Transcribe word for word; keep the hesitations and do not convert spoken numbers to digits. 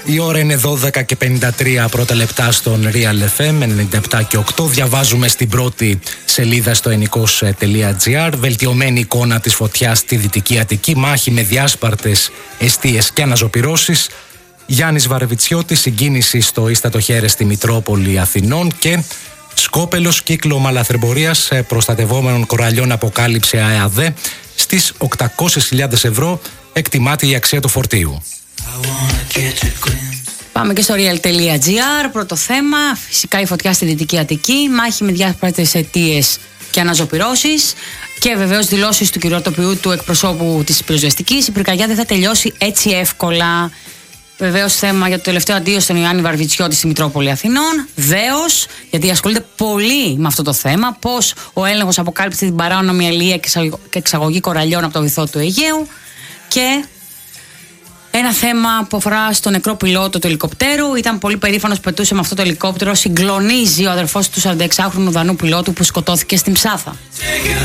Η ώρα είναι δώδεκα και πενήντα τρία πρώτα λεπτά στον Real εφ εμ ενενήντα επτά και οκτώ. Διαβάζουμε στην πρώτη σελίδα στο ενικός τελεία τζι άρ. Βελτιωμένη εικόνα της φωτιάς στη Δυτική Αττική. Μάχη με διάσπαρτες εστίες και αναζωπυρώσεις. Γιάννης Βαρβιτσιώτης, συγκίνηση στο ίστατο Χέρες στη Μητρόπολη Αθηνών. Και σκόπελος κύκλωμα λαθρεμπορίας προστατευόμενων κοραλιών αποκάλυψε ΑΕΑΔΕ. Στις οκτακόσιες χιλιάδες ευρώ εκτιμάται η αξία του φορτίου. Πάμε και στο real τελεία τζι άρ. Πρώτο θέμα, φυσικά η φωτιά στη Δυτική Αττική. Μάχη με διάσπαρτες αιτίες και αναζωπυρώσεις. Και βεβαίως δηλώσεις του κυριοτοπιού του εκπροσώπου της πυροσβεστικής. Η πυρκαγιά δεν θα τελειώσει έτσι εύκολα. Βεβαίως θέμα για το τελευταίο αντίο στον Ιωάννη Βαρβιτσιώτη στη Μητρόπολη Αθηνών. Δέος, γιατί ασχολείται πολύ με αυτό το θέμα. Πώς ο έλεγχος αποκάλυψε την παράνομη αλληλεία και εξαγωγή κοραλιών από το βυθό του Αιγαίου. Και ένα θέμα που αφορά στο νεκρό πιλότο του ελικοπτέρου. Ήταν πολύ περήφανος που πετούσε με αυτό το ελικόπτερο. Συγκλονίζει ο αδερφός του σαρανταεξάχρονου Δανού πιλότου που σκοτώθηκε στην Ψάθα.